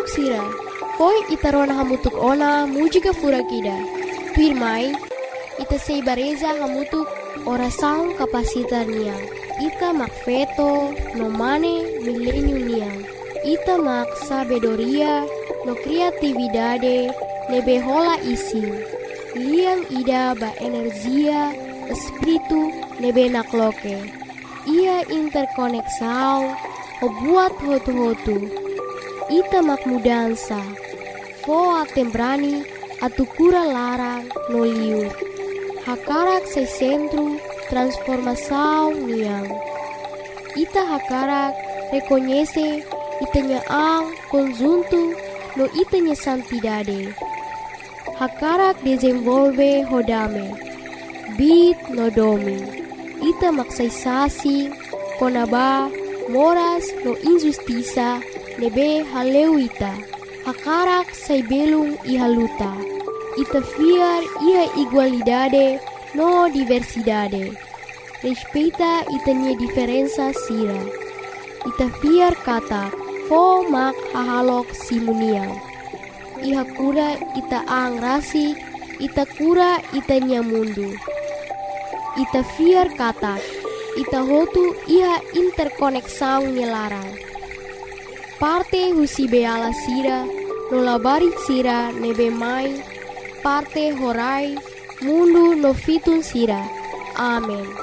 Tuk sira, poi itarona hamutuk ona mujika furakida. Pirmai, ita seibareza hamutuk orasaun kapasitar niang. Ita mak veto no mane milenio niang. Ita mak sabedoria no kreatividade nebe hola isi. Liang ida ba energia espiritu nebe nakloke. Ia interkoneksau o buat hotu-hotu. Ita mak mudansa. Foa tembrani atu kura larang no liur. Hakarak se centro transformação niang. Ita hakarak reconhece itanya ang conjunto no itanya santidade. Hakarak desenvolve hodame. Bit no domi. Ita maksaysasi konaba moras no injustiça nebe haleu ita. Hakarak say belung ihaluta. Ita fiar ia igualdade no diversidade. Respeita itanya diferença sira. Ita fiar kata fo mak hahalok simuniang. Iha kura ita ang rasi, ita kura itanya mundu. Ita fiar kata, ita hotu iha interkoneksang nyelarang. Parte husi beala sira, nolabari sira nebe mai, parte horai, mundu no fitun sira. Amen.